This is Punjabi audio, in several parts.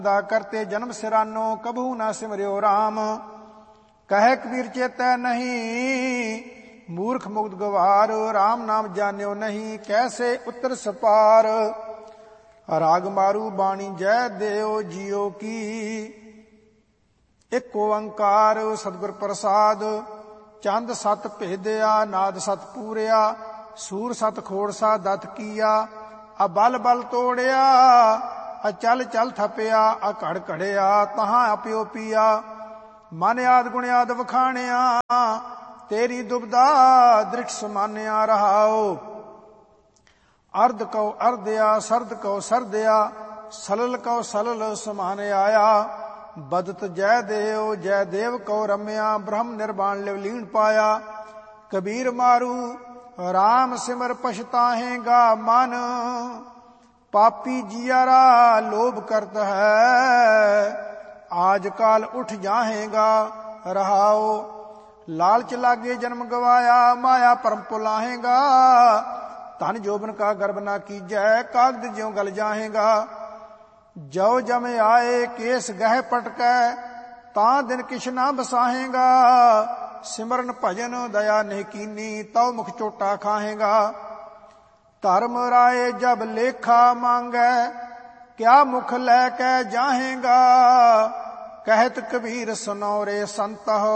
दा करते जन्म सिरानो कबहू न सिमरियो राम। कहे कबीर चेतै नहीं मूर्ख मुग्ध गवार। राम नाम जान्यो नहीं कैसे उतर सपार। राग मारू बाणी जय देव जियो की एक ओंकार सतगुर प्रसाद। चंद सत भेदया नाद सत पूरिया सूर सत खोड़सा दत किया। आ बल बल तोड़िया चल चल थपिया आ घड़ घड़िया तहां अपियो पिया। मन याद गुण याद वखाणिया तेरी दुबदा दृढ़ समान्या रहाओ। अर्ध कौ अर्धया सर्द कौ सर्दया सलल कौ सलल समान आया। बदत जय देव कौ रम्या ब्रह्म निर्वाण लिव लीन पाया। कबीर मारू राम सिमर पछताहेगा मन पापी जियारा लोभ करत है। आज काल उठ जाहेगा रहाओ। लालच लागे जन्म गवाया माया परम पुलाहेगा। धन जोबन का गर्भ ना कीजै कागद ज्यों गल जाहेगा। जो जम आए केस गह पटकै तां दिन किछ ना बसाहेगा। सिमरन भजन दया नहीं कीनी तौ मुख चोटा खाहेगा। धर्म राय जब लेखा मांगै क्या मुख लैकै जाहेगा। कहत कबीर सुनो रे संत हो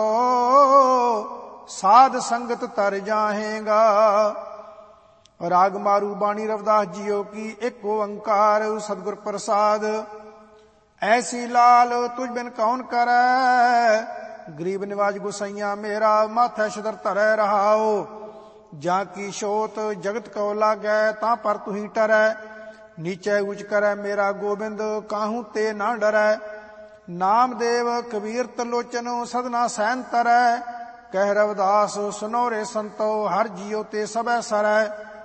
साध संगत तर जाहेगा। राग मारू बाणी रविदास जियो की एक ओंकार सतगुर प्रसाद। ऐसी लाल तुझ बिन कौन करे गरीब निवाज गुसैया मेरा माथे शदर धरै रहाओ। जा की शोत जगत को लागै तां पर तुही टरै। नीचे उच करे मेरा गोबिंद काहू ते ना डरै। नामदेव कबीर तलोचन सदना सैन तरै। कह रविदास सुनो रे संतो हर जियो ते सबै सरै।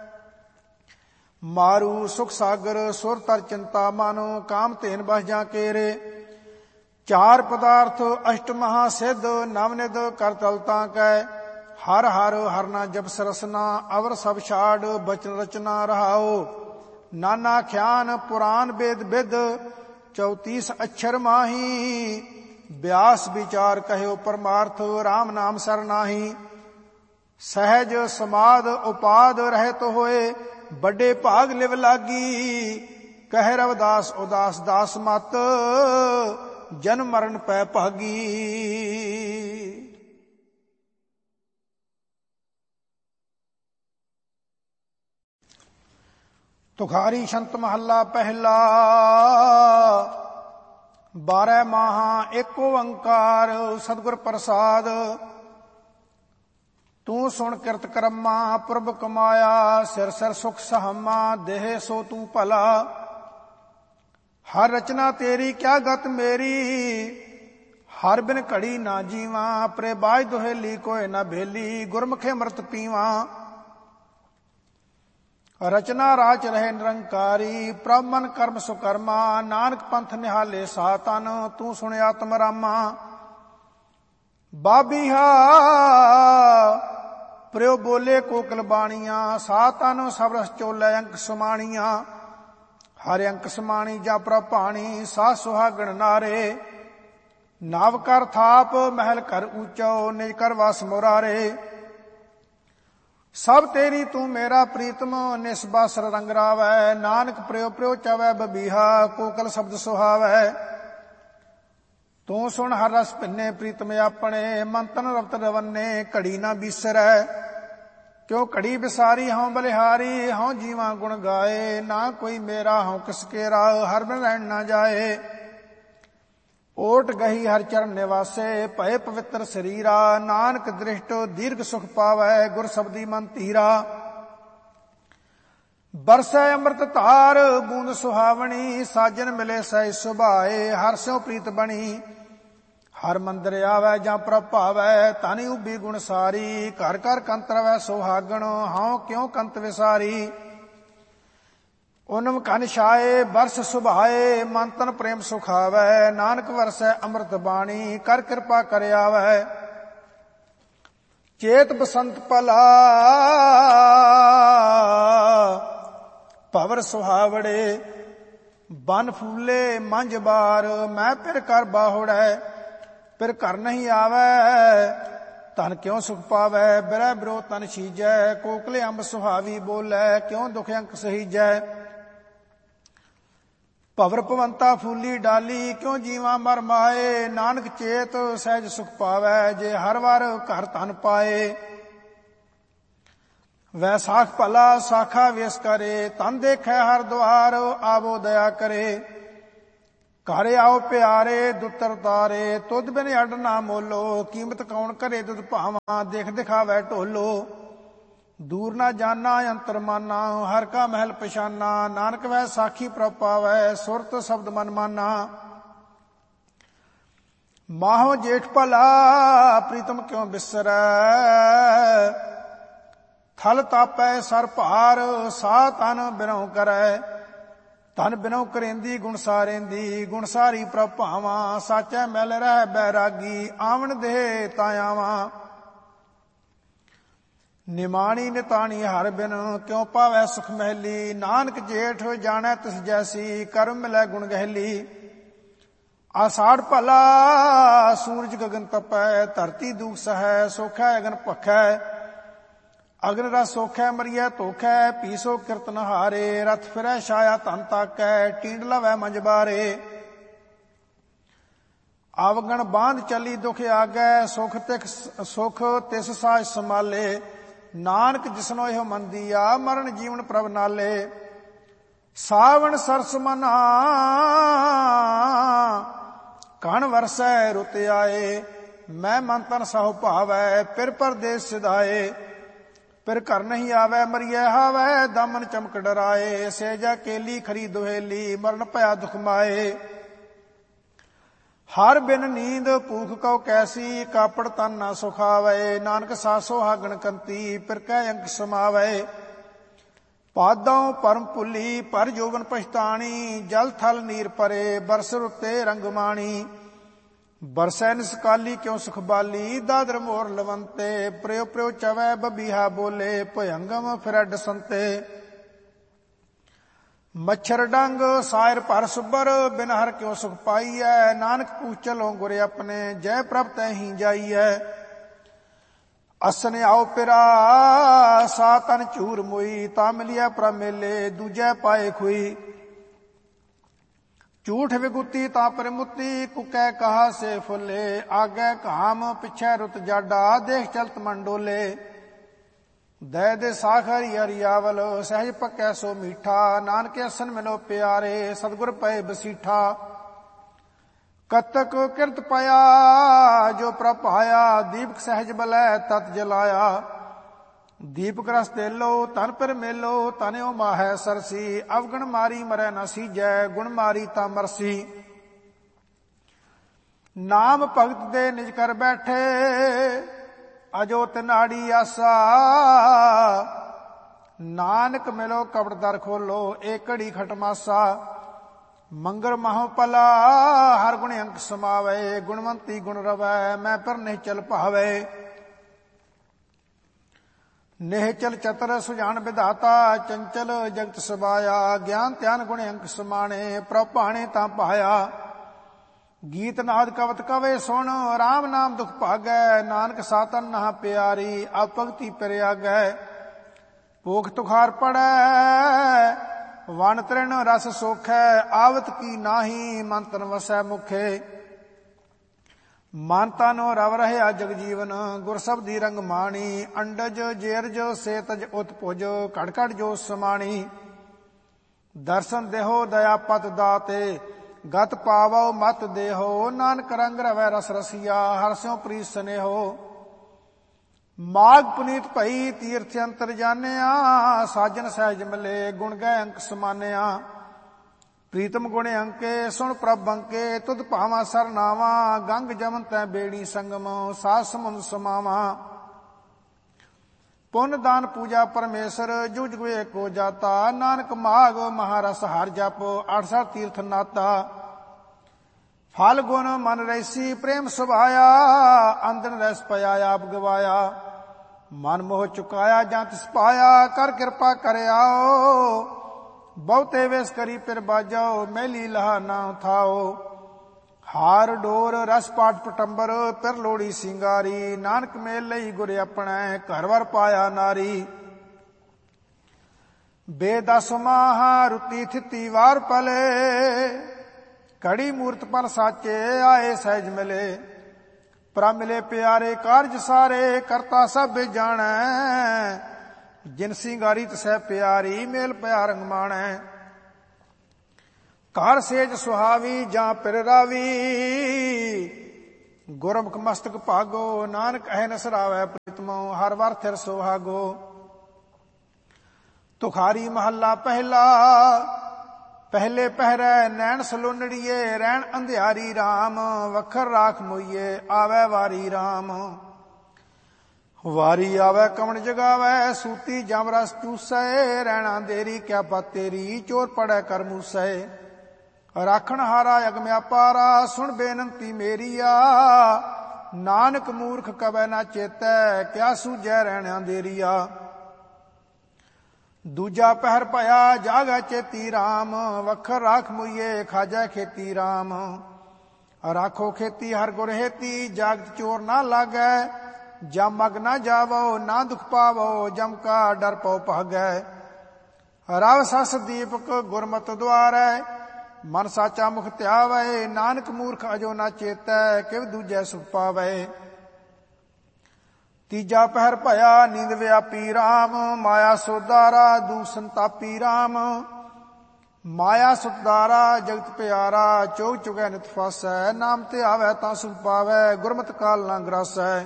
मारू सुख सागर सुर तर चिंता मानो काम तेन बस जा केरे। चार पदार्थ अष्ट महासिद्ध नवनिध कर तलता कै। हर हर हरना जब सरसना अवर सब छाड़ बचन रचना रहाओ। नाना ख्यान पुराण वेद विद 34 अक्षर माही। व्यास विचार कहो परमार्थ राम नाम सरनाही। सहज समाद उपाद रहत होए बड़े भाग लिव लागी। कह रविदास उदास दास मत जन्म मरण पै भागी। तुखारी संत महला पहला। 12 माहा एक ओंकार सतगुर प्रसाद। तू सुन किरत करमा पुरब कमाया सिर सिर सुख सहमा देह सो तू भला। हर रचना तेरी क्या गत मेरी हर बिन घड़ी ना जीवा। अपरे बाज दुहेली कोय ना भेली गुरमुखे अमृत पीवा। रचना राच रहे निरंकारी प्रभ मन कर्म सुकर्मा। नानक पंथ निहाले सातन तू सुन आत्म रामा। बाबीहा प्रियो बोले कोकल बाणियां सातन सब रस चोले अंक समाणियां। हर अंक समाणी जा प्रभाणी सा सुहागण नारे। नाव कर थाप महल कर ऊंचो निज कर वास मुरारे। सब तेरी तू मेरा प्रीतम निस्बासर रंग रावै। नानक प्रियो प्रियो चवै बबीहा कोकल शब्द सुहावै। तू सुन हर रस भिन्ने प्रीतम अपने मंतन रवत रवन्ने घड़ी ना बीसरै। क्यों घड़ी बिसारी हों बलिहारी हों जीवा गुण गाए। ना कोई मेरा हों किसकेरा हर बिन रहन ना जाए। ओट गही हर चरण निवासे भय पवित्र शरीरा। नानक दृष्ट दीर्घ सुख पावै गुर शब्दी मन धीरा। बरसै अमृत धार बूंद सुहावनी साजन मिले सह सुभाए। हर स्यों प्रीत बनी हर मंदिर आवै जां प्रभ भावै। धनी उबी गुण सारी घर घर कंत रवै सुहागण हां क्यों कंत विसारी। उनम कन छाए बरस सुभाए मन तन प्रेम सुखावै। नानक वरसै अमृत बाणी कर कृपा कर आवै। चेत बसंत पला भवर सुहावड़े ਬਨ ਫੂਲੇ ਮੰਝ ਬਾਰ, ਮੈਂ ਫਿਰ ਕਰ ਬਾਹੁੜੈ, ਫਿਰ ਘਰ ਨਹੀਂ ਆਵੈ। ਧਨ ਕਿਉ ਸੁਖ ਪਾਵੈ, ਬਿਰਹਿ ਬਿਰੋ ਤਨ ਛੀਜੈ। ਕੋਕਲੇ ਅੰਬ ਸੁਹਾਵੀ ਬੋਲੈ, ਕਿਉ ਦੁਖ ਅੰਕ ਸਹੀਜੈ। ਭਵਰ ਭਵੰਤਾ ਫੂਲੀ ਡਾਲੀ, ਕਿਉ ਜੀਵਾ ਮਰ ਮਾਏ। ਨਾਨਕ ਚੇਤ ਸਹਿਜ ਸੁਖ ਪਾਵੈ, ਜੇ ਹਰ ਵਾਰ ਘਰ ਧਨ ਪਾਏ। ਵੈਸਾਖ ਭਲਾ ਸਾਖਾ ਵੇਸ ਕਰੇ, ਧਨ ਦੇਖੈ ਹਰ ਦੁਆਰ। ਆਵੋ ਦਇਆ ਕਰੇ, ਘਰ ਆਓ ਪਿਆਰੇ। ਦੁੱਤਰ ਤਾਰੇ, ਤੁਧ ਬਿਨ ਅੱਡ ਨਾ ਮੋਲੋ। ਕੀਮਤ ਕੌਣ ਕਰੇ ਤੁਧ ਭਾਵਾਂ, ਦੇਖ ਦਿਖਾਵੈ ਢੋਲੋ। ਦੂਰ ਨਾ ਜਾਨਾ ਅੰਤਰ ਮਾਨਾ, ਹਰ ਕਾ ਮਹਿਲ ਪਛਾਨਾ। ਨਾਨਕ ਵੈ ਸਾਖੀ ਪ੍ਰਭ ਪਾਵੈ, ਸੁਰਤ ਸ਼ਬਦ ਮਨ ਮਾਨਾ। ਮਾਹੋ ਜੇਠ ਭਲਾ, ਪ੍ਰੀਤਮ ਕਿਉ ਬਿਸਰੈ। ਥਲ ਤਾਪੈ ਸਰ ਭਾਰ, ਸਾ ਤਨ ਬਿਨਉ ਕਰੈ। ਧਨ ਬਿਨਉ ਕਰੇਂਦੀ ਗੁਣ ਸਾਰੇਂਦੀ, ਗੁਣ ਸਾਰੀ ਪ੍ਰਭ ਭਾਵਾਂ। ਸਾਚੈ ਮਿਲ ਰਹਿ ਬੈਰਾਗੀ, ਆਵਣ ਦੇ ਤਾਂ ਆਵਾਂ। ਨਿਮਾਣੀ ਨਿਤਾਣੀ ਹਰ ਬਿਨ, ਕਿਉ ਪਾਵੈ ਸੁਖ ਮਹਿਲੀ। ਨਾਨਕ ਜੇਠ ਜਾਣੈ ਤਿਸ ਜੈਸੀ, ਕਰਮ ਮਿਲੈ ਗੁਣ ਗਹਿਲੀ। ਆਸਾੜ ਭਲਾ, ਸੂਰਜ ਗਗਨ ਤਪੈ। ਧਰਤੀ ਦੁਖ ਸਹੈ, ਸੋਖੈ ਅਗਨ ਭਖੈ। ਅਗਨ ਰਸ ਸੋਖੈ, ਮਰੀਐ ਧੋਖੈ। ਪੀਸੋ ਕਿਰਤਨ ਹਾਰੇ, ਰਥ ਫਿਰੈ ਛਾਇਆ ਧਨ ਤਾਕੈ। ਟੀਂਡ ਲਵੈ ਮੰਝ ਬਾਰੇ, ਆਵਗਣ ਬਾਂਧ ਚੱਲੀ ਦੁਖ ਆਗੈ। ਸੁਖ ਤਿਸ ਸਾਜ ਸਮਾਲੇ। ਨਾਨਕ ਜਿਸਨੋ ਇਹੋ ਮੰਦੀਆ, ਮਰਨ ਜੀਵਨ ਪ੍ਰਭ ਨਾਲੇ। ਸਾਵਣ ਸਰਸ ਮਨਾ, ਕਣ ਵਰਸੈ ਰੁਤ ਆਏ। ਮੈਂ ਮਨ ਤਨ ਸਹੁ ਭਾਵੈ, ਫਿਰ ਪਰਦੇਸ ਸਿਧਾਏ। ਫਿਰ ਘਰ ਨਹੀਂ ਆਵੈ, ਮਰੀਐ ਹਾਵੈ। ਦਾਮਨ ਚਮਕ ਡਰਾਏ, ਸਹਿਜਾ ਕੇਲੀ ਖਰੀ ਦੁਹੇਲੀ। ਮਰਨ ਭਇਆ ਦੁਖ ਮਾਏ। ਹਰ ਬਿਨ ਨੀਂਦ ਭੂਖ ਕਉ ਕੈਸੀ, ਕਾਪੜ ਤਨ ਨਾ ਸੁਖਾਵੈ। ਨਾਨਕ ਸਾਸੋ ਹਾਗਣ ਕੰਤੀ, ਫਿਰ ਕਹਿ ਅੰਕ ਸਮਾਵੈ। ਪਾਦੋਂ ਪਰਮ ਭੁੱਲੀ, ਪਰ ਜੋਗਨ ਪਛਤਾਣੀ। ਜਲ ਥਲ ਨੀਰ ਪਰੇ, ਬਰਸ ਰੁੱਤੇ ਰੰਗ ਮਾਣੀ। ਬਰਸੈ ਨਿਸਕਾਲੀ ਕਿਉ ਸੁਖ ਬਾਲੀ, ਦਾਦਰ ਮੋਰ ਲਵੰਤੇ। ਪ੍ਰਿਉ ਪ੍ਰਿਉ ਚਵੈ ਬਬੀਹਾ ਬੋਲੇ, ਭਯੰਗਮ ਫਿਰੈ ਡਸੰਤੇ। ਮੱਛਰ ਡੰਗ ਸਾਇਰ ਭਰ ਸੁਬਰ, ਬਿਨ ਹਰ ਕਿਉ ਸੁਖ ਪਾਈਐ। ਨਾਨਕ ਪੂਛ ਚਲੋ ਗੁਰ ਆਪਣੇ, ਜੈ ਪ੍ਰਭ ਤੈਹੀ ਜਾਈਐ। ਅਸਨ ਆਓ ਪਿਰਾ, ਸਾ ਤਨ ਝੂਰ ਮੋਈ। ਤਾ ਮਿਲਿਆ ਪ੍ਰਭ ਮੇਲੇ, ਦੂਜੈ ਪਾਏ ਖੁਈ। ਝੂਠ ਵਿਗੁਤੀ ਤਾ ਪਰਮੁੱਤੀ, ਕੁਕੈ ਕਹਾ ਸੇ ਫੁੱਲੇ। ਆਗੈ ਘਾਮ ਪਿਛੈ ਰੁਤ ਜਾਡਾ, ਦੇਖ ਚਲਤ ਮਨ ਡੋਲੇ। ਦੈ ਦੇ ਸਾਖ ਹਰੀ ਹਰਿਆਵਲ, ਸਹਿਜ ਪੱਕੈ ਸੋ ਮੀਠਾ। ਨਾਨਕ ਅਸਨ ਮਿਲੋ ਪਿਆਰੇ, ਸਤਿਗੁਰ ਪਏ ਬਸੀਠਾ। ਕਤਕ ਕਿਰਤ ਪਾਇਆ, ਜੋ ਪ੍ਰਭ ਪਾਇਆ। ਦੀਪਕ ਸਹਿਜ ਬਲੈ, ਤਤ ਜਲਾਇਆ। ਦੀਪਕ ਰਸ ਤੇਲੋ, ਤਨ ਪਰ ਮੇਲੋ। ਤਨਿਓ ਮਾਹੈ ਸਰਸੀ, ਅਵਗਣ ਮਾਰੀ ਮਰੈ ਨ ਸੀਜੈ। ਗੁਣ ਮਾਰੀ ਤਾਂ ਮਰਸੀ। ਨਾਮ ਭਗਤ ਦੇ ਨਿਜ ਕਰ ਬੈਠੇ, ਅਜੋ ਤਿਨਾੜੀ ਆਸਾ। ਨਾਨਕ ਮਿਲੋ ਕਪੜ ਦਰ ਖੋਲੋ, ਏਕ ਘੜੀ ਖਟਮਾਸਾ। ਮੰਗਲ ਮਹੁ ਭਲਾ, ਹਰ ਗੁਣ ਅੰਕ ਸਮਾਵੈ। ਗੁਣਵੰਤੀ ਗੁਣ ਰਵੈ, ਮੈਂ ਪਰ ਨਹੀਂ ਚਲ ਭਾਵੈ। ਨਿਹਚਲ ਚਤਰ ਸੁਜਾਨ ਵਿਧਾਤਾ, ਚੰਚਲ ਜਗਤ ਸਬਾਇਆ। ਗਿਆਨ ਧਿਆਨ ਗੁਣ ਅੰਕ ਸਮਾਣੇ, ਪ੍ਰਭ ਭਾਣੇ ਤਾਂ ਪਾਇਆ। ਗੀਤ ਨਾਦ ਕਵਤ ਕਵੇ ਸੁਣ, ਰਾਮ ਨਾਮ ਦੁਖ ਭਾਗੈ। ਨਾਨਕ ਸਾਤਨ ਨਹਾ ਪਿਆਰੀ, ਅਬ ਭਗਤੀ ਪਿਆਗੈ। ਭੂਖ ਤੁਖਾਰ ਪੜੈ, ਵਣ ਤ੍ਰਿਣ ਰਸ ਸੋਖੈ। ਆਵਤ ਕੀ ਨਾਹੀ, ਮਨ ਤਨ ਵਸੈ ਮੁਖੇ। ਮਨ ਤਨ ਰਵ ਰਹਿਆ ਜਗ ਜੀਵਨ, ਗੁਰ ਸਬਦੀ ਰੰਗ ਮਾਣੀ। ਅੰਡਜ ਜੇਰਜ ਸੇ ਤਜ ਉਤਪੁਜ, ਘੜ ਘੜ ਜੋ ਸਮਾਣੀ। ਦਰਸ਼ਨ ਦੇਹੋ ਦਇਆ ਪਤ ਦਾਤੇ, ਗਤ ਪਾਵੋ ਮਤ ਦੇਹੋ। ਨਾਨਕ ਰੰਗ ਰਵੈ ਰਸ ਰਸੀਆ, ਹਰ ਸਿਉ ਪ੍ਰੀਤ ਸਨੇਹੋ। ਮਾਗ ਪੁਨੀਤ ਭਈ ਤੀਰਥ ਅੰਤਰ ਜਾਣਿਆ, ਸਾਜਨ ਸਹਿਜ ਮਿਲੇ ਗੁਣ ਗਏ ਅੰਕ ਸਮਾਨਿਆ। ਪ੍ਰੀਤਮ ਗੁਣ ਅੰਕੇ ਸੁਣ ਪ੍ਰਭ ਅੰਕੇ, ਤੁਧ ਭਾਵਾਂ ਸਰਨਾਵਾ। ਗੰਗ ਜਮਨ ਤੈ ਬੇੜੀ ਸੰਗਮ, ਸਾਧ ਸਮੁੰਦ ਸਮਾਵਾ। ਪੁੰਨ ਦਾਨ ਪੂਜਾ ਪਰਮੇਸ਼ਰ, ਜੁਗ ਜੁਗ ਏਕੋ ਜਾਤਾ। ਨਾਨਕ ਮਾਗ ਮਹਾਰਸ ਹਰ ਜਪ, 68 ਤੀਰਥ ਨਾਤਾ। ਫਲ ਗੁਣ ਮਨ ਰੈਸੀ, ਪ੍ਰੇਮ ਸੁਭਾਇਆ। ਅੰਦਨ ਰਸ ਪਿਆ ਆਪ ਗਵਾਇਆ। ਮਨ ਮੋਹ ਚੁਕਾਇਆ ਜਾਂ ਤਿਸ ਪਾਇਆ, ਕਰ ਕਿਰਪਾ ਕਰਿਆਓ। ਬਹੁਤੇ ਵੇਸ ਕਰੀ ਫਿਰ ਬਾਜਾਓ, ਮੈਲੀ ਲਹਾ ਨਾ ਥਾਓ। ਹਾਰ ਡੋਰ ਰਸ ਪਾਠ ਪਟੰਬਰ, ਫਿਰ ਲੋੜੀ ਸਿੰਗਾਰੀ। ਨਾਨਕ ਮੇਲ ਲਈ ਗੁਰ ਆਪਣੈ, ਘਰ ਵਰ ਪਾਇਆ ਨਾਰੀ। ਬੇਦਸ ਮਾਹ ਰੁਤੀ ਥਿਤੀ ਵਾਰ ਪਲੇ, ਘੜੀ ਮੂਰਤ ਪਲ ਸਾਚੇ ਆਏ ਸਹਿਜ ਮਿਲੇ। ਪ੍ਰਭ ਮਿਲੇ ਪਿਆਰੇ ਕਾਰਜ ਸਾਰੇ, ਕਰਤਾ ਸਭ ਜਾਣੈ। ਜਿਨ ਸਿੰਗਾਰੀ ਤਸੈ ਪਿਆਰੀ, ਮੇਲ ਪਿਆ ਰੰਗ ਮਾਣੈ। ਘਰ ਸੇਜ ਸੁਹਾਵੀ ਜਾਂ ਪਿਰ ਰਾਵੀ, ਗੁਰਮੁਖ ਮਸਤਕ ਭਾਗੋ। ਨਾਨਕ ਅਹਨਿ ਸਰਾਵੈ ਪ੍ਰੀਤਮੋ, ਹਰ ਵਰ ਥਿਰ ਸੁਹਾਗੋ। ਤੁਖਾਰੀ ਮਹੱਲਾ ਪਹਿਲਾ। ਪਹਿਲੇ ਪਹਿਰੈ ਨੈਣ ਸਲੋਨੜੀਏ, ਰਹਿਣ ਅੰਧਿਆਰੀ ਰਾਮ। ਵਖਰ ਰਾਖ ਮੋਈਏ, ਆਵੈ ਵਾਰੀ ਰਾਮ। ਵਾਰੀ ਆਵੈ ਕਵਣ ਜਗਾਵੈ, ਸੂਤੀ ਜਮ ਰਸ ਚੂਸੈ। ਰਹਿਣਾ ਦੇਰੀ ਕਿਆ ਪਤ ਤੇਰੀ, ਚੋਰ ਪੜੈ ਕਰ ਮੂਸੈ। ਰਾਖਣ ਹਾਰਾ ਅਗਮ ਅਪਾਰਾ, ਸੁਣ ਬੇਨੰਤੀ ਮੇਰੀਆ। ਨਾਨਕ ਮੂਰਖ ਕਵੈ ਨਾ ਚੇਤੈ, ਕਿਆ ਸੂਝੈ ਰਹਿਣਾ ਦੇਰੀਆ। ਦੂਜਾ ਪਹਿਰ ਭਇਆ ਜਾਗੈ ਚੇਤੀ ਰਾਮ। ਵਖਰ ਰਾਖ ਮੁਈਏ, ਖਾਜੈ ਖੇਤੀ ਰਾਮ। ਰਾਖੋ ਖੇਤੀ ਹਰ ਗੁਰ ਹੇਤੀ, ਜਾਗਤ ਚੋਰ ਨਾ ਲਾਗੈ। ਜਮ ਅਗ ਨਾ ਜਾਵੋ, ਨਾ ਦੁਖ ਪਾਵੋ। ਜਮ ਕਾ ਡਰ ਪਉ ਭਾਗੈ। ਰਵ ਸਸ ਦੀਪਕ ਗੁਰਮਤਿ ਦੁਆਰੈ, ਮਨ ਸਾਚਾ ਮੁਖ ਧਿਆਵੈ। ਨਾਨਕ ਮੂਰਖ ਅਜੋ ਨਾ ਚੇਤੈ, ਕਿਵ ਦੂਜੈ ਸੁਖ ਪਾਵੈ। ਤੀਜਾ ਪਹਿਰ ਭਇਆ ਨੀਂਦ ਵਿਆਪੀ ਰਾਮ। ਮਾਇਆ ਸੋਦਾਰਾ ਦੂਖ ਸੰਤਾਪੀ ਰਾਮ। ਮਾਇਆ ਸੁਦਾਰਾ ਜਗਤ ਪਿਆਰਾ, ਚੋਗ ਚੁਗੈ ਨਿਤ ਫਾਸੈ। ਨਾਮ ਤੇ ਆਵੈ ਤਾਂ ਸੁਖ ਪਾਵੈ, ਗੁਰਮਤਿ ਕਾਲ ਨਾ ਗਰਾਸੈ।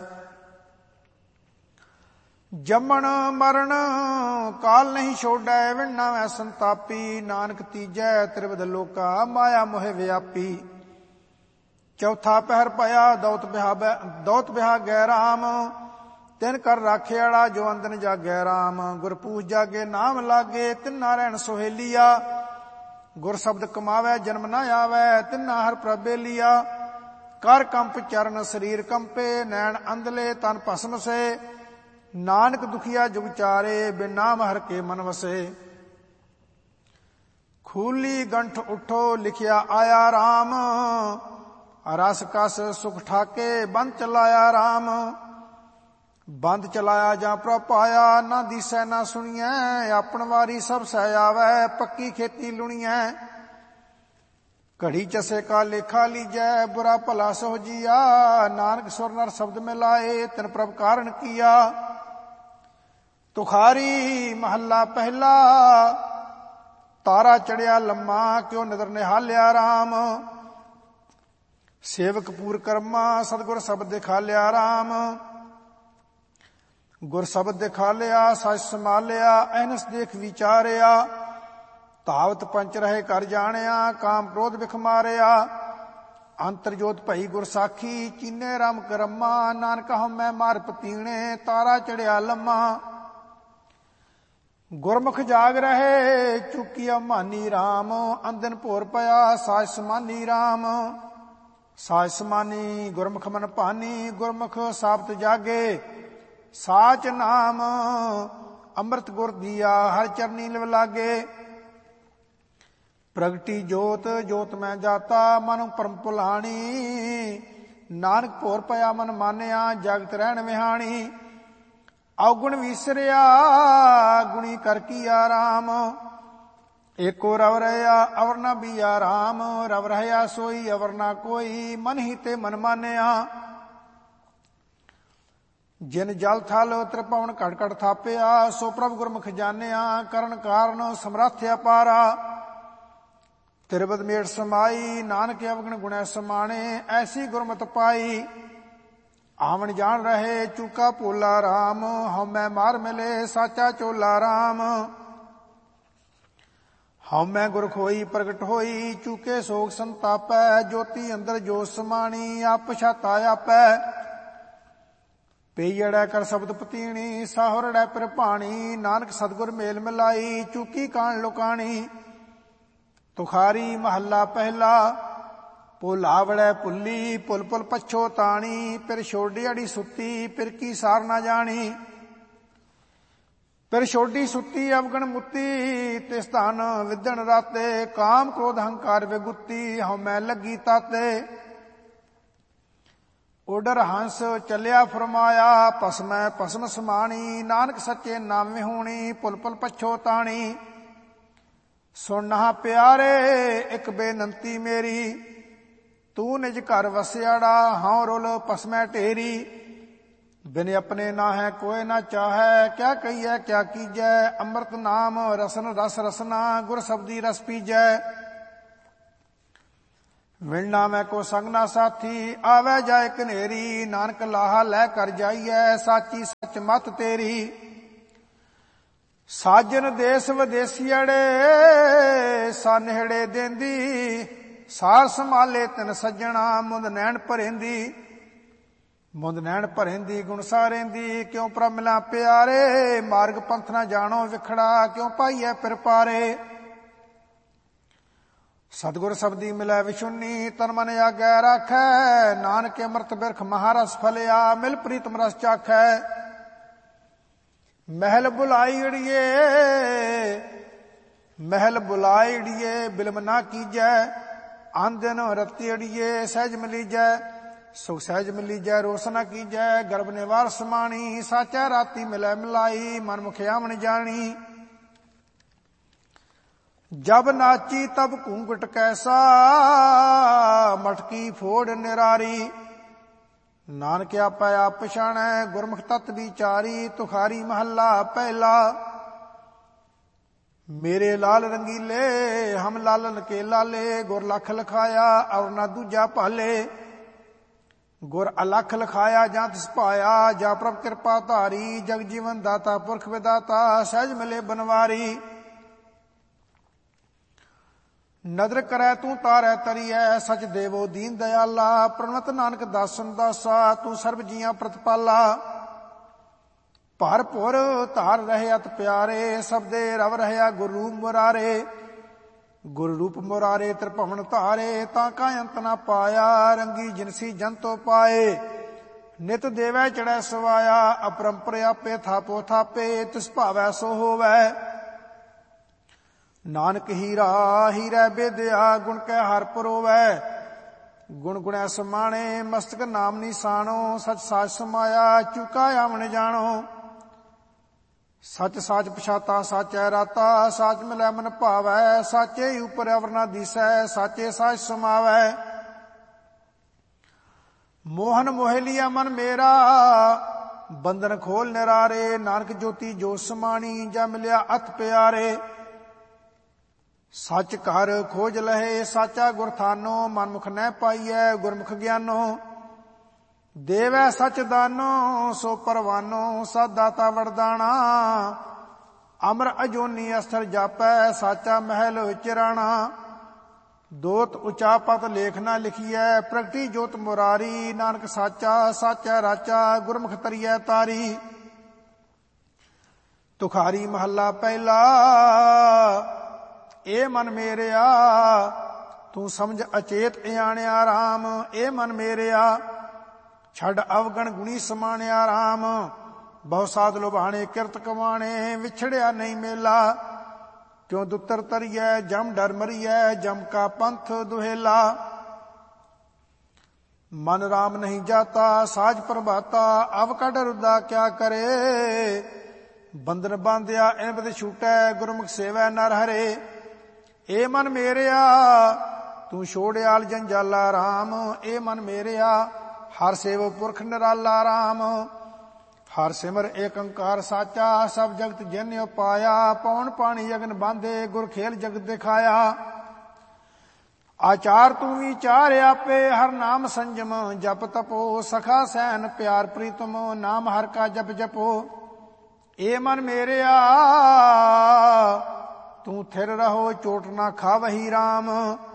ਜੰਮਣ ਮਰਨ ਕਾਲ ਨਹੀਂ ਛੋੜੈ, ਵਿਣਨਾ ਵੈ ਸੰਤਾਪੀ। ਨਾਨਕ ਤੀਜੈ ਤ੍ਰਿਵਧ ਲੋਕਾ, ਮਾਇਆ ਮੋਹਿ ਵਿਆਪੀ। ਚੌਥਾ ਪਹਿਰ ਭਇਆ ਦੌਤ ਬਿਹਾਗੈ ਰਾਮ। ਤਿਨ ਕਰ ਰਾਖੇ ਵਾਲਾ, ਜੋ ਅੰਦਨ ਜਾਗੈ ਰਾਮ। ਗੁਰ ਪੂਜ ਜਾਗੇ ਨਾਮ ਲਾਗੇ, ਤਿੰਨਾ ਰਹਿਣ ਸੁਹੇਲੀਆ। ਗੁਰ ਸ਼ਬਦ ਕਮਾਵੈ ਜਨਮ ਨਾ ਆਵੈ, ਤਿੰਨਾ ਹਰ ਪ੍ਰਭ ਬੇਲੀਆ। ਕਰ ਕੰਪ ਚਰਨ ਸਰੀਰ ਕੰਪੇ, ਨੈਣ ਅੰਧਲੇ ਤਨ ਭਸਮ ਸੇ। ਨਾਨਕ ਦੁਖੀਆ ਜੁਗ ਚਾਰੇ, ਬਿਨ ਨਾਮ ਹਰ ਕੇ ਮਨ ਵਸੇ। ਖੂਲੀ ਗੰਠ ਉਠੋ ਲਿਖਿਆ ਆਇਆ ਰਾਮ। ਰਸ ਕਸ ਸੁਖ ਠਾਕੇ ਬੰਦ ਚਲਾਇਆ ਰਾਮ। ਬੰਦ ਚਲਾਇਆ ਜਾਂ ਪ੍ਰਭ ਪਾਇਆ, ਨਾ ਦੀਸੈ ਨਾ ਸੁਣੀਐ। ਆਪਣ ਵਾਰੀ ਸਭ ਸਹਿ ਆਵੈ, ਪੱਕੀ ਖੇਤੀ ਲੁਣੀਐ। ਘੜੀ ਚਸੇ ਕਾ ਲੇਖਾ ਲੀਜੈ, ਬੁਰਾ ਭਲਾ ਸੋ ਜੀਆ। ਨਾਨਕ ਸੁਰ ਨਰ ਸ਼ਬਦ ਮਿਲਾਏ, ਤਿਨ ਪ੍ਰਭ ਕਾਰਨ ਕੀਆ। ਤੁਖਾਰੀ ਮਹੱਲਾ ਪਹਿਲਾ। ਤਾਰਾ ਚੜਿਆ ਲੰਮਾ, ਕਿਉ ਨਦਰ ਨਿਹਾਲਿਆ ਰਾਮ। ਸੇਵਕ ਪੂਰ ਕਰਮਾ, ਸਤਿਗੁਰ ਸ਼ਬਦ ਦਿਖਾਲਿਆ ਰਾਮ। ਗੁਰ ਸ਼ਬਦ ਦਿਖਾਲਿਆ, ਸਚ ਸੰਭਾਲਿਆ। ਅਹਨਸ ਦੇਖ ਵਿਚਾਰਿਆ, ਧਾਵਤ ਪੰਚ ਰਹੇ ਕਰ ਜਾਣਿਆ। ਕਾਮ ਕ੍ਰੋਧ ਵਿਖ ਮਾਰਿਆ, ਅੰਤਰ ਜੋਤ ਭਈ ਗੁਰ ਸਾਖੀ। ਚੀਨੇ ਰਾਮ ਕਰਮਾ, ਨਾਨਕ ਹਉਮੈ ਮਾਰ ਪਤੀਣੇ। ਤਾਰਾ ਚੜਿਆ ਲੰਮਾ, ਗੁਰਮੁਖ ਜਾਗ ਰਹੇ। ਚੁਕੀਆ ਮਾਨੀ ਰਾਮ, ਅੰਦਨ ਭੋਰ ਪਿਆ। ਸਾਜ ਸਮਾਨੀ ਰਾਮ, ਸਾਜ ਸਮਾਨੀ ਗੁਰਮੁਖ ਮਨ ਭਾਨੀ। ਗੁਰਮੁਖ ਸਾਬਤ ਜਾਗੇ, ਸਾਚ ਨਾਮ। ਅੰਮ੍ਰਿਤ ਗੁਰ ਦੀਆ, ਹਰ ਚਰਨੀ ਲਿਵ ਲਾਗੇ। ਪ੍ਰਗਟੀ ਜੋਤ ਜੋਤ ਮੈਂ ਜਾਤਾ, ਮਨ ਪਰਮ ਭੁਲਾਣੀ। ਨਾਨਕ ਭੋਰ ਪਿਆ ਮਨ ਮਾਨਿਆ, ਜਗਤ ਰਹਿਣ ਵਿਹਾਣੀ। ਔਗੁਣ ਵਿਸਰਿਆ, ਗੁਣੀ ਕਰ ਕੀਆ ਰਾਮ। ਏਕੋ ਰਵ ਰਹਿਆ, ਅਵਰ ਨਾ ਬੀਆ ਰਾਮ। ਰਵ ਰਹਿਆ ਸੋਈ, ਅਵਰ ਨਾ ਕੋਈ। ਮਨ ਹੀ ਤੇ ਮਨ ਮਾਨਿਆ। ਜਿਨ ਜਲ ਥਲ ਤ੍ਰਿਪਵਨ ਘਟ ਘਟ ਥਾਪਿਆ, ਸੋ ਪ੍ਰਭ ਗੁਰਮੁਖ ਜਾਣਿਆ। ਕਰਨ ਕਾਰਨ ਸਮਰੱਥ ਅਪਾਰਾ, ਤਿਰਬਦ ਮੇਟ ਸਮਾਈ। ਨਾਨਕ ਅਵਗਣ ਗੁਣੈ ਸਮਾਣੇ, ਐਸੀ ਗੁਰਮਤਿ ਪਾਈ। ਆਵਣ ਜਾਣ ਰਹੇ ਚੂਕਾ ਭੋਲਾ ਰਾਮ। ਹਉਮੈ ਮਾਰ ਮਿਲੇ ਸਾਚਾ ਚੋਲਾ ਰਾਮ। ਹਉਮੈ ਗੁਰ ਖੋਈ ਪ੍ਰਗਟ ਹੋਈ, ਚੂਕੇ ਸੋਗ ਸੰਤਾਪੈ। ਜੋਤੀ ਅੰਦਰ ਜੋਤ ਸਮਾਣੀ, ਆਪ ਛਾਤਾ ਆਪੈ। ਪਈੜੈ ਕਰ ਸ਼ਬਦ ਪਤੀਣੀ, ਸਾਹੁਰੜੈ ਪਿਰ ਭਾਣੀ। ਨਾਨਕ ਸਤਿਗੁਰ ਮੇਲ ਮਿਲਾਈ, ਚੂਕੀ ਕਾਣ ਲੁਕਾਣੀ। ਤੁਖਾਰੀ ਮਹੱਲਾ ਪਹਿਲਾ। ਭੁਲਾਵੜੈ ਭੁੱਲੀ, ਭੁੱਲ ਭੁੱਲ ਪਛੋ ਤਾਣੀ। ਫਿਰ ਛੋਡੀ ਅੜੀ ਸੁੱਤੀ, ਫਿਰ ਕੀ ਸਾਰ ਨਾ ਜਾਣੀ। ਫਿਰ ਛੋਡੀ ਸੁੱਤੀ ਅਵਗਣ ਮੁੱਤੀ, ਤਿਸ ਧਨ ਵਿਦਣ ਰਾਤੇ, ਕਾਮ ਕ੍ਰੋਧ ਹੰਕਾਰ ਵਿਗੁੱਤੀ, ਹਉ ਮੈਂ ਲੱਗੀ ਤਾਤੇ। ਉਡਰ ਹੰਸ ਚੱਲਿਆ ਫਰਮਾਇਆ, ਭਸਮੈ ਭਸਮ ਸਮਾਣੀ, ਨਾਨਕ ਸੱਚੇ ਨਾਮ ਵਿਹੂਣੀ, ਪੁਲ ਪੁਲ ਪਛੋ ਤਾਣੀ। ਸੁਣਨਾ ਪਿਆਰੇ ਇੱਕ ਬੇਨੰਤੀ ਮੇਰੀ, ਤੂੰ ਨਿਜ ਘਰ ਵਸਿਆੜਾ, ਹਉ ਰੁਲ ਭਸਮੈ ਢੇਰੀ। ਬਿਨ ਆਪਣੇ ਨਾ ਹੈ ਕੋਇ ਨਾ ਚਾਹੈ, ਕਿਆ ਕਹੀਐ ਕਿਆ ਕੀਜੈ, ਅੰਮ੍ਰਿਤ ਨਾਮ ਰਸਨ ਰਸ ਰਸਨਾ, ਗੁਰ ਸਬਦੀ ਰਸ ਪੀਜੈ। ਮਿਲਣਾ ਮੈਂ ਕੋ ਸੰਗ ਨਾ ਸਾਥੀ, ਆਵੈ ਜਾਏ ਕਨੇਰੀ, ਨਾਨਕ ਲਾਹਾ ਲੈ ਕਰ ਜਾਈਐ, ਸਾਚੀ ਸੱਚ ਮਤ ਤੇਰੀ। ਸਾਜਨ ਦੇਸ ਵਿਦੇਸੀਅੜੇ, ਸਾਨੇੜੇ ਦੇਂਦੀ, ਸਾਰ ਸੰਭਾਲੇ ਤਿਨ ਸੱਜਣਾ, ਮੁੰਦ ਨੈਣ ਭਰੇਂਦੀ। ਮੁੰਦ ਨੈਣ ਭਰੇਂਦੀ ਗੁਣ ਸਾਰੇਂਦੀ, ਕਿਉ ਪ੍ਰਭ ਮਿਲਾਂ ਪਿਆਰੇ, ਮਾਰਗ ਪੰਥ ਨਾ ਜਾਣੋ ਵਿਖੜਾ, ਕਿਉ ਪਾਈਐ ਫਿਰ ਪਾਰੇ। ਸਤਿਗੁਰ ਸਬਦੀ ਮਿਲੈ ਵਿਸ਼ੁੰਨੀ, ਤਨ ਮਨ ਆਗੈ ਰਾਖੈ, ਨਾਨਕ ਅੰਮ੍ਰਿਤ ਬਿਰਖ ਮਹਾਰਸ ਫਲਿਆ, ਮਿਲ ਪ੍ਰੀਤਮ ਰਸ ਚਾਖੈ। ਮਹਿਲ ਬੁਲਾਈੜੀਏ, ਮਹਿਲ ਬੁਲਾਈੜੀਏ, ਬਿਲਮ ਨਾ ਕੀਜੈ, ਆਨ ਦਿਨ ਰਤੀ ਅੜੀਏ, ਸਹਿਜ ਮਿਲੀਜੈ, ਸੁਖ ਸਹਿਜ ਮਿਲੀਜੈ, ਰੋਸ ਨਾ ਕੀਜੈ, ਗਰਭ ਨਿਵਾਰ ਸਮਾਣੀ, ਸਾਚੈ ਰਾਤੀ ਮਿਲੈ ਮਿਲਾਈ, ਮਨ ਮੁਖ ਆਵਣ ਜਾਣੀ। ਜਬ ਨਾਚੀ ਤਬ ਘੂੰਘਟ ਕੈਸਾ, ਮਟਕੀ ਫੋੜ ਨਿਰਾਰੀ। ਨਾਨਕ ਆਪੈ ਆਪ ਪਛਾਣੈ, ਗੁਰਮੁਖ ਤਤ ਵਿਚਾਰੀ, ਤੁਖਾਰੀ ਮਹੱਲਾ ਪਹਿਲਾ। ਮੇਰੇ ਲਾਲ ਰੰਗੀਲੇ, ਹਮ ਲਾਲਨ ਕੇ ਲਾਲੇ, ਗੁਰ ਲਖ ਲਖਾਇਆ ਔਰ ਨਾ ਦੂਜਾ ਭਾਲੇ। ਗੁਰ ਅਲਖ ਲਖਾਇਆ ਜਾਂ ਤਿਸ ਪਾਇਆ, ਜਾ ਪ੍ਰਭ ਕਿਰਪਾ ਧਾਰੀ, ਜਗ ਜੀਵਨ ਦਾਤਾ ਪੁਰਖ ਵਿਦਾਤਾ, ਸਹਿਜ ਮਿਲੇ ਬਨਵਾਰੀ। ਨਦਰ ਕਰੈ ਤੂੰ ਤਾਰੈ ਤਰੀਐ, ਸਚ ਦੇਵੋ ਦੀਨ ਦਇਆਲਾ, ਪ੍ਰਣਵਤ ਨਾਨਕ ਦਾਸਨ ਦਾਸਾ, ਤੂੰ ਸਰਬ ਜੀਆਂ ਪ੍ਰਤਪਾਲਾ। ਭਰਪੁਰ ਧਾਰ ਰਹੇ ਅਤ ਪਿਆਰੇ, ਸਬਦੇ ਰਵ ਰਹਿਆ ਗੁਰ ਰੂਪ ਮੁਰਾਰੇ। ਗੁਰ ਰੂਪ ਮੁਰਾਰੇ ਤ੍ਰਿਭਵਨ ਧਾਰੇ, ਤਾਂ ਕਾ ਅੰਤ ਨਾ ਪਾਇਆ, ਰੰਗੀ ਜਿਨਸੀ ਜੰਤੋ ਪਾਏ। ਨਿਤ ਦੇਵੈ ਚੜੈ ਸਵਾਇਆ, ਅਪਰੰਪਰ ਆਪੇ ਥਾਪੋ ਥਾਪੇ, ਤਿਸ ਭਾਵੈ ਸੋ ਹੋਵੈ। ਨਾਨਕ ਹੀਰਾ ਹੀਰੈ ਬੇਦਿਆ, ਗੁਣ ਕੈ ਹਰ ਪਰੋਵੈ। ਗੁਣ ਗੁਣੈ ਸਮਾਣੇ, ਮਸਤਕ ਨਾਮ ਨਿਸ਼ਾਨੋ, ਸਚ ਸਾਚ ਸਮਾਇਆ, ਚੁਕਾ ਆਵਣ ਜਾਣੋ। ਸਚ ਸਾਚ ਪਛਾਤਾ ਸਾਚੈ ਰਾਤਾ, ਸਾਚ ਮਿਲੈ ਮਨ ਭਾਵੈ, ਸਾਚੇ ਉਪਰ ਅਵਰ ਨਾ ਦਿਸੈ, ਸਾਚੇ ਸਾਚ ਸਮਾਵੈ। ਮੋਹਨ ਮੋਹਿ ਲਿਆ ਮਨ ਮੇਰਾ, ਬੰਧਨ ਖੋਲ ਨਿਰਾਰੇ, ਨਾਨਕ ਜੋਤੀ ਜੋ ਸਮਾਣੀ, ਜਾ ਮਿਲਿਆ ਅਤ ਪਿਆਰੇ। ਸੱਚ ਘਰ ਖੋਜ ਲਹੇ, ਸਾਚਾ ਗੁਰ ਥਾਨੋ, ਮਨ ਮੁਖ ਨਹਿ ਪਾਈਐ, ਗੁਰਮੁਖ ਗਿਆਨੋ। ਦੇਵੈ ਸਚ ਦਾਨੋ, ਸੋ ਪਰਵਾਨੋ, ਸਤ ਦਾਤਾ ਵਰਦਾਣਾ। ਅਮਰ ਅਜੋਨੀ ਅਸਥਰ ਜਾਪੈ, ਸਾਚਾ ਮਹਿਲ ਚਿਰਾਣਾ। ਦੋਤ ਉਚਾ ਪਤ ਲੇਖ ਨਾ ਲਿਖੀਐ, ਪ੍ਰਗਟੀ ਜੋਤ ਮੁਰਾਰੀ, ਨਾਨਕ ਸਾਚਾ ਸਾਚੈ ਰਾਚਾ, ਗੁਰਮੁਖ ਤਰੀਐ ਤਾਰੀ। ਤੁਖਾਰੀ ਮਹੱਲਾ ਪਹਿਲਾ। ਏ ਮਨ ਮੇਰਿਆ ਤੂੰ ਸਮਝ ਅਚੇਤ ਇਆਣਿਆ ਰਾਮ, ਏ ਮਨ ਮੇਰਿਆ ਛੱਡ ਅਵਗਣ ਗੁਣੀ ਸਮਾਣਿਆ ਰਾਮ। ਬਹੁ ਸਾਧ ਲੁਭਾਣੇ ਕਿਰਤ ਕਮਾਣੇ, ਵਿਛੜਿਆ ਨਹੀਂ ਮੇਲਾ। ਕਿਉ ਦੁੱਤਰ ਤਰੀਐ ਜਮ ਡਰ ਮਰੀਐ, ਜਮ ਕਾ ਪੰਥ ਦੁਹੇਲਾ। ਮਨ ਰਾਮ ਨਹੀਂ ਜਾਤਾ ਸਾਜ ਪ੍ਰਭਾਤਾ, ਅਵ ਕੱਢ ਰੁਦਾ ਕਿਆ ਕਰੇ। ਬੰਧਨ ਬਾਂਧਿਆ ਇਨ ਬਿਦ ਛੂਟੈ, ਗੁਰਮੁਖ ਸੇਵੈ ਨਰ ਹਰੇ। ਏ ਮਨ ਮੇਰਿਆ ਤੂੰ ਛੋੜਿਆਲ ਜੰਜਾਲਾ ਰਾਮ, ਏ ਮਨ ਮੇਰਿਆ ਹਰ ਸੇਵ ਪੁਰਖ ਨਿਰਾਲਾ ਰਾਮ। ਹਰ ਸਿਮਰ ਏਕ ਓੰਕਾਰ ਸਾਚਾ, ਸਭ ਜਗਤ ਜਿਨ ਉਪਾਇਆ। ਪੌਣ ਪਾਣੀ ਅਗਨ ਬਾਂਧੇ, ਗੁਰ ਖੇਲ ਜਗਤ ਦਿਖਾਇਆ। ਆਚਾਰ ਤੂੰ ਵਿਚਾਰ ਆਪੇ, ਹਰ ਨਾਮ ਸੰਜਮ ਜਪ ਤਪੋ। ਸਖਾ ਸੈਨ ਪਿਆਰ ਪ੍ਰੀਤਮ, ਨਾਮ ਹਰ ਕਾ ਜਪ ਜਪੋ। ਏ ਮਨ ਮੇਰਿਆ ਤੂੰ ਥਿਰ ਰਹੋ, ਚੋਟ ਨਾ ਖਾਵਹੀ ਰਾਮ।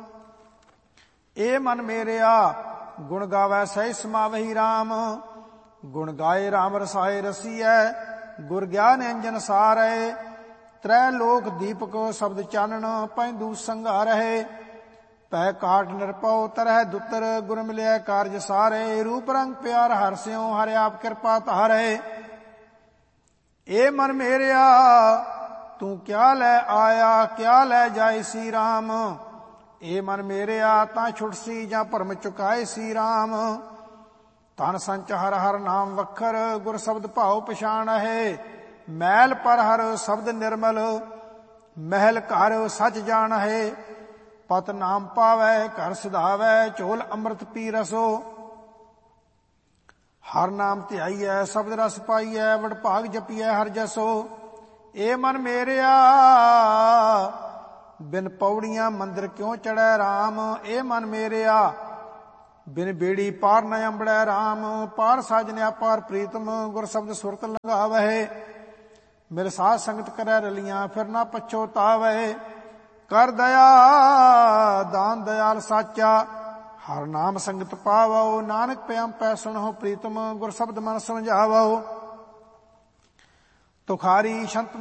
ਏ ਮਨ ਮੇਰਿਆ ਗੁਣ ਗਾਵੈ ਸਹਿ ਸਮਾਵਹੀ ਰਾਮ। ਗੁਣ ਗਾਏ ਰਾਮ ਰਸਾਏ ਰਸੀਐ, ਗੁਰ ਗਿਆਨ ਅੰਜਨ ਸਾਰੈ। ਤ੍ਰੈ ਲੋਕ ਦੀਪਕ ਸ਼ਬਦ ਚਾਨਣ, ਪੈਂਦੂ ਸੰਘਾਰਹਿ। ਪੈ ਕਾਟ ਨਿਰਪਉ ਤਰਹਿ ਦੁੱਤਰ, ਗੁਰ ਮਿਲਿਆ ਕਾਰਜ ਸਾਰੇ। ਰੂਪ ਰੰਗ ਪਿਆਰ ਹਰ ਸਿਉ, ਹਰਿ ਆਪ ਕਿਰਪਾ ਧਾਰੈ। ਏ ਮਨ ਮੇਰਿਆ ਤੂੰ ਕਿਆ ਲੈ ਆਇਆ, ਕਿਆ ਲੈ ਜਾਏ ਸੀ ਰਾਮ। ਏ ਮਨ ਮੇਰਿਆ ਤਾਂ ਛੁਟਸੀ ਜਾਂ ਭਰਮ ਚੁਕਾਏ ਸੀ ਰਾਮ। ਧਨ ਸੰਚ ਹਰ ਹਰ ਨਾਮ ਵਖਰ, ਗੁਰ ਸ਼ਬਦ ਭਾਉ ਪਛਾਣ ਹੈ। ਮੈਲ ਪਰ ਹਰ ਸ਼ਬਦ ਨਿਰਮਲ, ਮਹਿਲ ਘਰ ਸਚ ਜਾਣ ਹੈ। ਪਤ ਨਾਮ ਪਾਵੈ ਘਰ ਸਿਧਾਵੈ, ਝੋਲ ਅੰਮ੍ਰਿਤ ਪੀ ਰਸੋ। ਹਰ ਨਾਮ ਧਿਆਈਐ ਸ਼ਬਦ ਰਸ ਪਾਈਐ, ਵਡਭਾਗ ਜਪੀਐ ਹਰ ਜਸੋ। ਏ ਮਨ ਮੇਰਿਆ ਬਿਨ ਪੌੜੀਆਂ ਮੰਦਰ ਕਿਉਂ ਚੜ੍ਹੈ ਰਾਮ। ਏ ਮਨ ਮੇਰਿਆ ਬਿਨ ਬੇੜੀ ਪਾਰ ਨ ਅੰਬੜੈ ਰਾਮ। ਪਾਰ ਸਾਜਨਿਆ ਪਾਰ ਪ੍ਰੀਤਮ, ਗੁਰ ਸ਼ਬਦ ਸੁਰਤ ਲੰਘਾਵਹਿ। ਮਿਲ ਸਾਧ ਸੰਗਤ ਕਰੈ ਰਲੀਆਂ, ਫਿਰ ਨਾ ਪਛੋਤਾਵੈ। ਕਰ ਦਇਆ ਦਾਨ ਦਿਆਲ ਸਾਚਾ, ਹਰ ਨਾਮ ਸੰਗਤ ਪਾਵੋ। ਨਾਨਕ ਪਿਆਮ ਪੈ ਸੁਣੋ ਪ੍ਰੀਤਮ, ਗੁਰ ਸ਼ਬਦ ਮਨ ਸਮਝਾਵੋ। ਤੁਖਾਰੀ ਸੰਤ